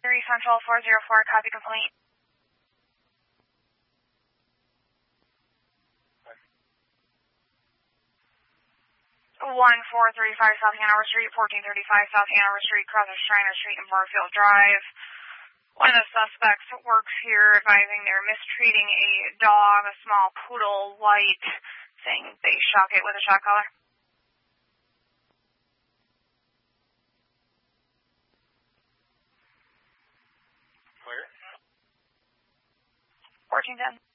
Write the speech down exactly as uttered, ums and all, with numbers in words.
three Central four zero four, copy complaint. one four three five South Hanover Street, fourteen thirty-five South Hanover Street, crosses Schreiner Street and Barfield Drive. One of the suspects works here, advising they're mistreating a dog, a small poodle, white, saying they shock it with a shock collar. Clear. fourteen ten.